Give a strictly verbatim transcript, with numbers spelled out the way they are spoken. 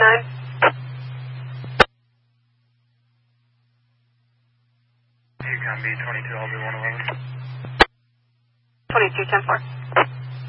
nine. Yukon B twenty-two, I'll be one eleven. twenty-two ten four.